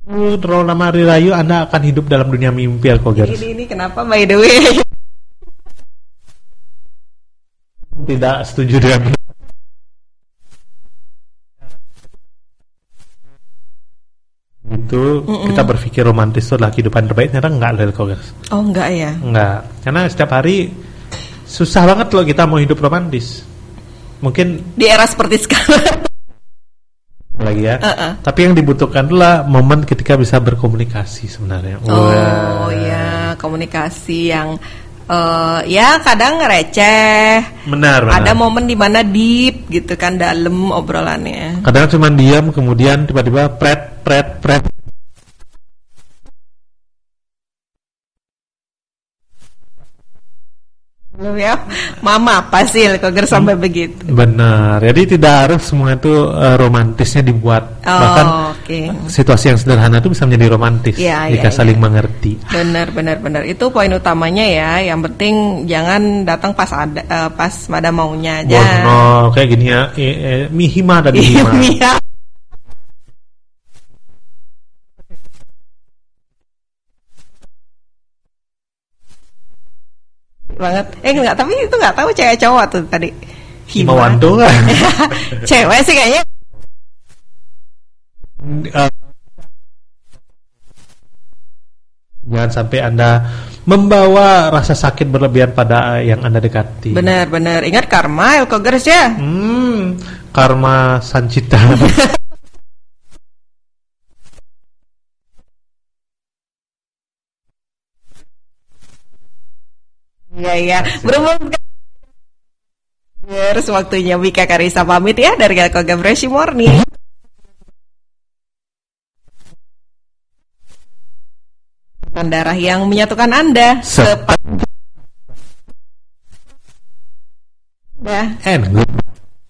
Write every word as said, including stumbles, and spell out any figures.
Terlalu lama hari rayu, Anda akan hidup dalam dunia mimpi, Alkogers. Ini, ini kenapa by the way? Tidak setuju dengan itu. Mm-mm. Kita berpikir romantis itu adalah kehidupan terbaik, ternyata enggak, Alkogers. Oh enggak ya? Enggak, karena setiap hari susah banget loh kita mau hidup romantis. Mungkin di era seperti sekarang lagi ya. Uh-uh. Tapi yang dibutuhkan adalah momen ketika bisa berkomunikasi sebenarnya. Oh wow. Ya, komunikasi yang uh, ya kadang receh. Benar, benar. Ada momen di mana deep gitu kan, dalam obrolannya. Kadang cuma diam, kemudian tiba-tiba pret pret pret. Ya, mama apa sih Alkogers sampai hmm. begitu? Benar. Jadi tidak harus semua itu uh, romantisnya dibuat. Oh, bahkan okay. situasi yang sederhana itu bisa menjadi romantis ya, jika ya, saling ya. mengerti. Benar, benar, benar. Itu poin utamanya ya. Yang penting jangan datang pas ada uh, pas pada maunya aja. Bono kayak gini ya. E, e, mihima dan mihima. Banget. Eh enggak, tapi itu enggak tahu cewek cowok tuh tadi. Himawanto kan? Cewek sih kayaknya. Uh, jangan sampai Anda membawa rasa sakit berlebihan pada yang Anda dekati. Benar, benar. Ingat karma, Alkogers ya. Hmm, karma sancita. Iya, iya. Berhubung terus waktunya Wika Karisa pamit ya dari Alkogers Fresh Morning. Darah yang menyatukan Anda. Sepat. Ya. And good.